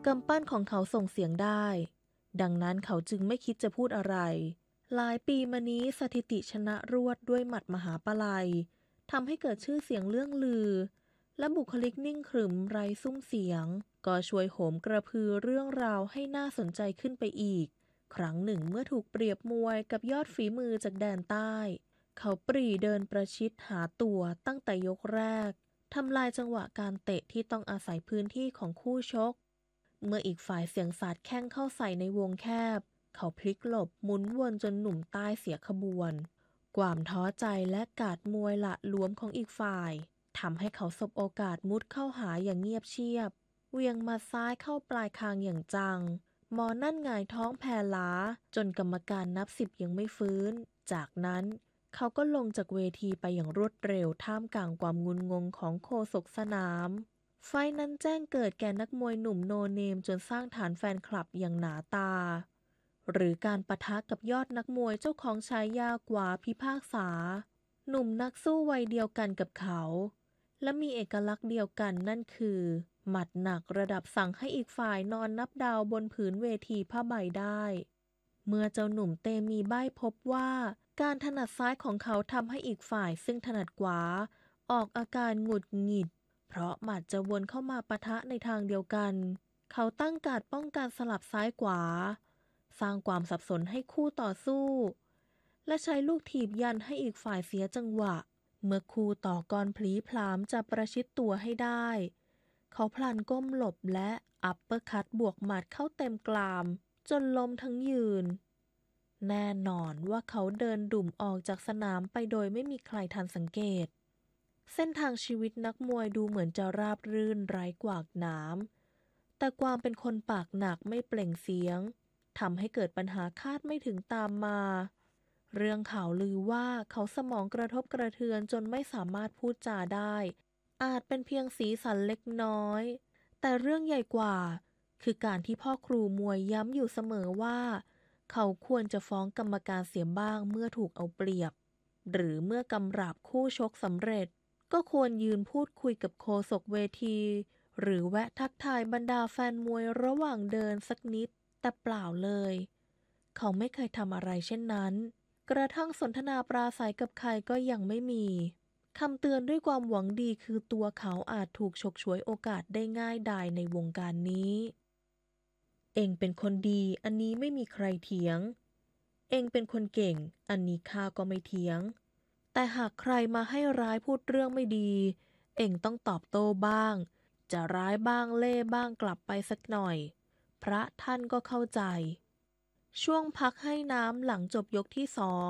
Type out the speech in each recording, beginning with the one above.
กำปั้นของเขาส่งเสียงได้ดังนั้นเขาจึงไม่คิดจะพูดอะไรหลายปีมานี้สถิติชนะรวดด้วยหมัดมหาปลัยทำให้เกิดชื่อเสียงเรื่องลือและบุคลิกนิ่งขรึมไร้ซุ้มเสียงก็ช่วยโหมกระพือเรื่องราวให้น่าสนใจขึ้นไปอีกครั้งหนึ่งเมื่อถูกเปรียบมวยกับยอดฝีมือจากแดนใต้เขาปรีเดินประชิดหาตัวตั้งแต่ยกแรกทำลายจังหวะการเตะที่ต้องอาศัยพื้นที่ของคู่ชกเมื่ออีกฝ่ายเสียงสาดแข้งเข้าใส่ในวงแคบเขาพลิกหลบหมุนวนจนหนุ่มใต้เสียขบวนความท้อใจและกาดมวยละหลวมของอีกฝ่ายทำให้เขาสบโอกาสมุดเข้าหาอย่างเงียบเชียบเวียงมาซ้ายเข้าปลายคางอย่างจังหมอนั่นหงายท้องแผ่ล้าจนกรรมการนับ10ยังไม่ฟื้นจากนั้นเขาก็ลงจากเวทีไปอย่างรวดเร็วท่ามกลางความงุนงงของโฆษกสนามไฟนั้นแจ้งเกิดแก่นักมวยหนุ่มโนเนมจนสร้างฐานแฟนคลับอย่างหนาตาหรือการปะทะกับยอดนักมวยเจ้าของฉายากว่าพิพากษาหนุ่มนักสู้วัยเดียวกันกับเขาและมีเอกลักษณ์เดียวกันนั่นคือหมัดหนักระดับสั่งให้อีกฝ่ายนอนนับดาวบนผืนเวทีผ้าใบได้เมื่อเจ้าหนุ่มเตมีใบ้พบว่าการถนัดซ้ายของเขาทำให้อีกฝ่ายซึ่งถนัดขวาออกอาการหงุดหงิดเพราะหมัดจะวนเข้ามาปะทะในทางเดียวกันเขาตั้งการป้องกันสลับซ้ายขวาสร้างความสับสนให้คู่ต่อสู้และใช้ลูกถีบยันให้อีกฝ่ายเสียจังหวะเมื่อคู่ต่อกรพลีพลามจะประชิดตัวให้ได้เขาพลันก้มหลบและอัปเปอร์คัตบวกหมัดเข้าเต็มกรามจนล้มทั้งยืนแน่นอนว่าเขาเดินดุ่มออกจากสนามไปโดยไม่มีใครทันสังเกตเส้นทางชีวิตนักมวยดูเหมือนจะราบรื่นไร้กวากหนามแต่ความเป็นคนปากหนักไม่เปล่งเสียงทำให้เกิดปัญหาคาดไม่ถึงตามมาเรื่องข่าวลือว่าเขาสมองกระทบกระเทือนจนไม่สามารถพูดจาได้อาจเป็นเพียงสีสันเล็กน้อยแต่เรื่องใหญ่กว่าคือการที่พ่อครูมวยย้ำอยู่เสมอว่าเขาควรจะฟ้องกรรมการเสียบ้างเมื่อถูกเอาเปรียบหรือเมื่อกำราบคู่ชกสำเร็จก็ควรยืนพูดคุยกับโฆษกเวทีหรือแวะทักทายบรรดาแฟนมวยระหว่างเดินสักนิดแต่เปล่าเลยเขาไม่เคยทำอะไรเช่นนั้นกระทั่งสนทนาปราศัยกับใครก็ยังไม่มีคำเตือนด้วยความหวังดีคือตัวเขาอาจถูกฉกฉวยโอกาสได้ง่ายดายในวงการนี้เองเป็นคนดีอันนี้ไม่มีใครเถียงเองเป็นคนเก่งอันนี้ข้าก็ไม่เถียงแต่หากใครมาให้ร้ายพูดเรื่องไม่ดีเองต้องตอบโต้บ้างจะร้ายบ้างเล่บ้างกลับไปสักหน่อยพระท่านก็เข้าใจช่วงพักให้น้ำหลังจบยกที่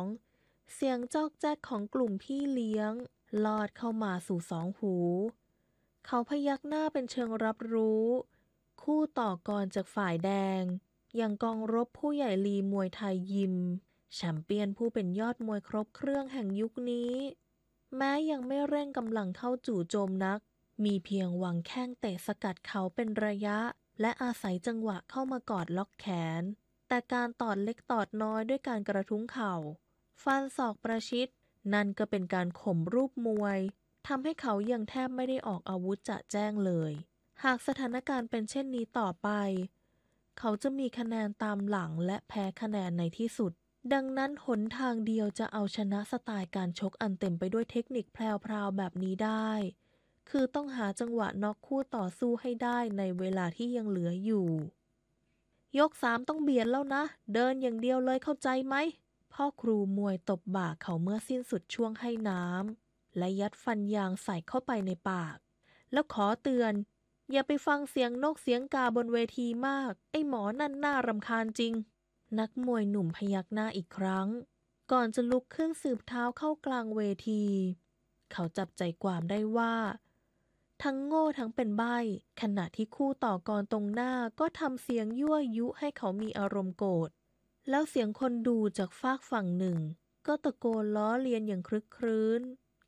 2เสียงจอกแจ๊กของกลุ่มพี่เลี้ยงลอดเข้ามาสู่2 หูเขาพยักหน้าเป็นเชิงรับรู้คู่ต่อกรจากฝ่ายแดงอย่างกองรบผู้ใหญ่ลีมวยไทยยิมแชมเปี้ยนผู้เป็นยอดมวยครบเครื่องแห่งยุคนี้แม้ยังไม่เร่งกำลังเข้าจู่โจมนักมีเพียงวางแข้งเตะสกัดเขาเป็นระยะและอาศัยจังหวะเข้ามากอดล็อกแขนแต่การตอดเล็กตอดน้อยด้วยการกระทุ้งเข่าฟันศอกประชิดนั่นก็เป็นการข่มรูปมวยทำให้เขายังแทบไม่ได้ออกอาวุธจะแจ้งเลยหากสถานการณ์เป็นเช่นนี้ต่อไปเขาจะมีคะแนนตามหลังและแพ้คะแนนในที่สุดดังนั้นหนทางเดียวจะเอาชนะสไตล์การชกอันเต็มไปด้วยเทคนิคแพรวๆแบบนี้ได้คือต้องหาจังหวะน็อกคู่ต่อสู้ให้ได้ในเวลาที่ยังเหลืออยู่ยก3ต้องเบียดแล้วนะเดินอย่างเดียวเลยเข้าใจไหมพ่อครูมวยตบบ่าเขาเมื่อสิ้นสุดช่วงให้น้ำและยัดฟันยางใส่เข้าไปในปากแล้วขอเตือนอย่าไปฟังเสียงนกเสียงกาบนเวทีมากไอ้หมอนั่นน่ารำคาญจริงนักมวยหนุ่มพยักหน้าอีกครั้งก่อนจะลุกขึ้นสืบเท้าเข้ากลางเวทีเขาจับใจความได้ว่าทั้งโง่ทั้งเป็นใบ้ขณะที่คู่ต่อกรตรงหน้าก็ทำเสียงยั่วยุให้เขามีอารมณ์โกรธแล้วเสียงคนดูจากฝากฝั่งหนึ่งก็ตะโกนล้อเลียนอย่างครึกครื้น